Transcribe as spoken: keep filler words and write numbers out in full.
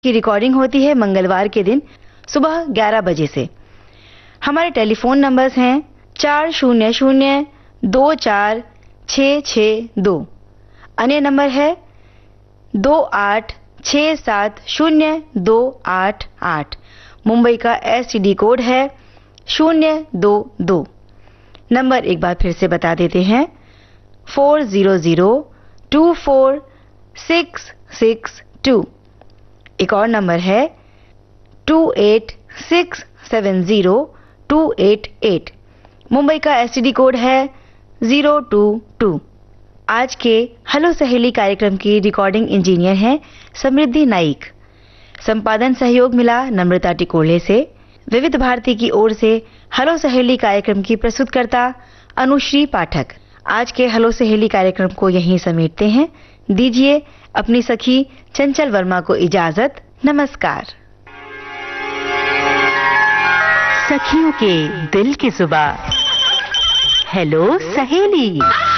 की रिकॉर्डिंग होती है मंगलवार के दिन सुबह ग्यारह बजे से। हमारे टेलीफोन नंबर्स हैं चार शून्य शून्य दो चार छः छः दो। अन्य नंबर है दो आठ छः सात शून्य दो आठ आठ। मुंबई का एस टी डी कोड है शून्य दो दो। नंबर एक बार फिर से बता देते हैं four zero zero two four six six to. एक और नंबर है to eight six seven zero two eight eight. Mumbai का एस टी डी कोड है ज़ीरो टू टू। आज के हेलो सहेली कार्यक्रम की रिकॉर्डिंग इंजीनियर हैं समृद्धि नाइक। संपादन सहयोग मिला नम्रता टिकोले से। विविध भारती की ओर से हेलो सहेली कार्यक्रम की प्रस्तुतकर्ता अनुश्री पाठक। आज के हेलो सहेली कार्यक्रम को यहीं समेटते हैं। दीजिए अपनी सखी चंचल वर्मा को इजाजत। नमस्कार। सखियों के दिल की जुबान हेलो सहेली।